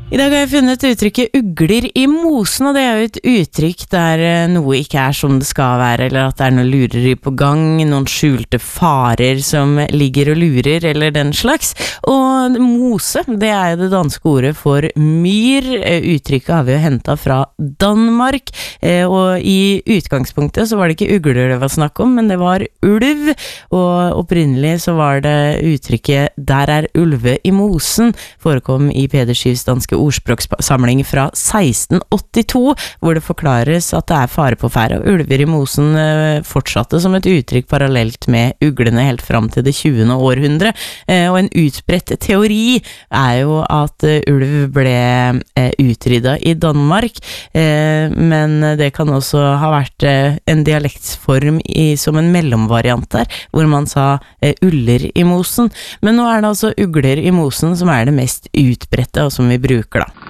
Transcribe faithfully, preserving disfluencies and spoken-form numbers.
I dag har jeg funnet uttrykket ugler i mosen, og det er jo et uttrykk der noe ikke er som det skal være, eller at det er noe lureri på gang, noen skjulte farer som ligger og lurer, eller den slags. Og mose, det er jo det danske ordet for myr. Uttrykket har vi jo hentet fra Danmark, og i utgangspunktet så var det ikke ugler det var snakk om, men det var ulv, og opprinnelig så var det uttrykket «der er ulve i mosen», forekom i Peder Skyvs danske ordspråkssamling fra seksten åttito, hvor det forklares at det er fare på ferde, og ulver i mosen fortsatte som et uttrykk parallelt med uglene helt fram til det tjuende århundre. Og en utbredt teori er jo at ulv ble utryddet i Danmark, men det kan også ha vært en dialektsform i, som en mellomvariant der, hvor man sa uller i mosen. Men nå er det altså ugler i mosen som er det mest utbredte, og som vi bruker da.